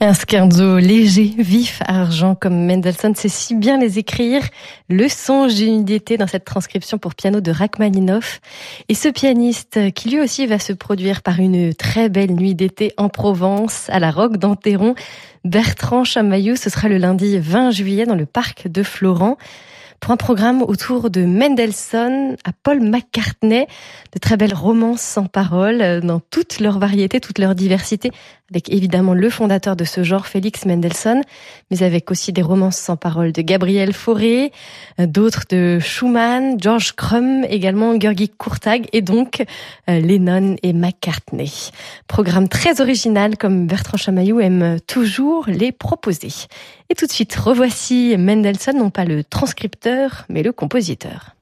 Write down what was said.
Un scherzo léger, vif, argent comme Mendelssohn sait si bien les écrire. Le songe d'une nuit d'été dans cette transcription pour piano de Rachmaninoff. Et ce pianiste qui lui aussi va se produire par une très belle nuit d'été en Provence, à la Roque d'Enterron, Bertrand Chamaillou, ce sera le lundi 20 juillet dans le parc de Florent. Pour un programme autour de Mendelssohn à Paul McCartney, de très belles romances sans paroles dans toute leur variété, toute leur diversité, avec évidemment le fondateur de ce genre, Félix Mendelssohn, mais avec aussi des romances sans paroles de Gabriel Fauré, d'autres de Schumann, George Crumb, également György Kurtág et donc Lennon et McCartney. Programme très original comme Bertrand Chamaillou aime toujours les proposer. Et tout de suite, revoici Mendelssohn, non pas le transcripteur, mais le compositeur.